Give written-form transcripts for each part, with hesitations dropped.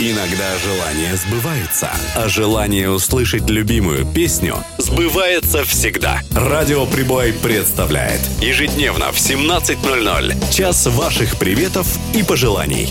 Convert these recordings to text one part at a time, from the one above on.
Иногда желания сбываются, а желание услышать любимую песню сбывается всегда. Радио Прибой представляет ежедневно в 17:00 час ваших приветов и пожеланий.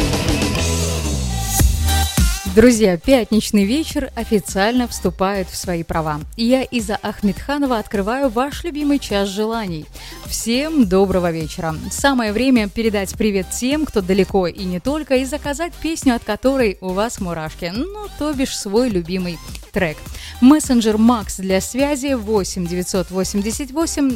Друзья, пятничный вечер официально вступает в свои права. И я, Иза Ахмедханова, открываю ваш любимый час желаний. Всем доброго вечера. Самое время передать привет тем, кто далеко и не только, и заказать песню, от которой у вас мурашки. Ну, то бишь свой любимый трек. Мессенджер Макс для связи 8 988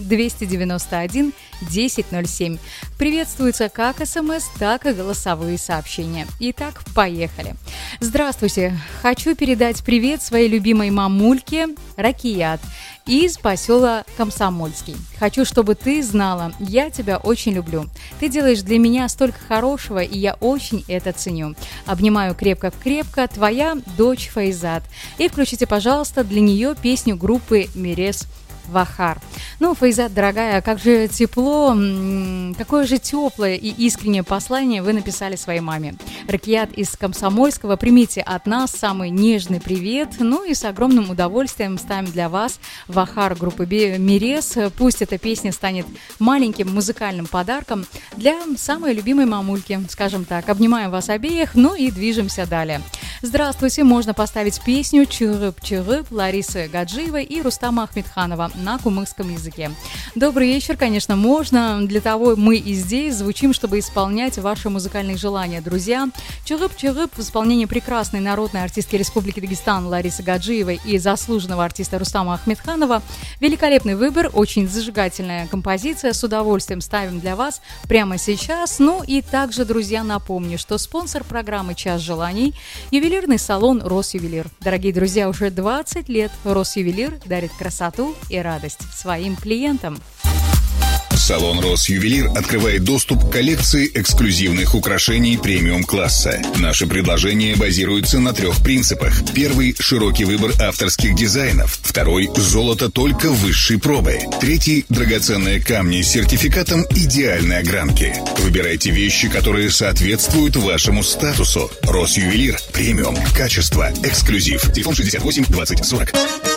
291 1007. Приветствуются как СМС, так и голосовые сообщения. Итак, поехали. Здравствуйте. Хочу передать привет своей любимой мамульке Ракият из посела Комсомольский. Хочу, чтобы ты знала, я тебя очень люблю. Ты делаешь для меня столько хорошего, и я очень это ценю. Обнимаю крепко-крепко, твоя дочь Файзат. И включите, пожалуйста, для нее песню группы Мирес Вахар. Ну, Файзат, дорогая, как же тепло, какое же теплое и искреннее послание вы написали своей маме. Ракият из Комсомольского, примите от нас самый нежный привет. Ну и с огромным удовольствием ставим для вас Вахар группы Мирес. Пусть эта песня станет маленьким музыкальным подарком для самой любимой мамульки. Скажем так, обнимаем вас обеих, ну и движемся далее. Здравствуйте, можно поставить песню «Чурып-чурып» Ларисы Гаджиевой и Рустама Ахмедханова на кумыкском языке. Добрый вечер, конечно, можно. Для того мы и здесь звучим, чтобы исполнять ваши музыкальные желания, друзья. «Чурып-чурып» в исполнении прекрасной народной артистки Республики Дагестан Ларисы Гаджиевой и заслуженного артиста Рустама Ахмедханова. Великолепный выбор, очень зажигательная композиция. С удовольствием ставим для вас прямо сейчас. Ну и также, друзья, напомню, что спонсор программы «Час желаний» – ювелирный салон «Росювелир». Дорогие друзья, уже 20 лет «Росювелир» дарит красоту и радость своим клиентам. Салон «Росювелир» открывает доступ к коллекции эксклюзивных украшений премиум-класса. Наши предложения базируются на 3 принципах. Первый – широкий выбор авторских дизайнов. Второй – золото только высшей пробы. Третий – драгоценные камни с сертификатом идеальной огранки. Выбирайте вещи, которые соответствуют вашему статусу. «Росювелир» – премиум, качество, эксклюзив. Телефон 68 20 40.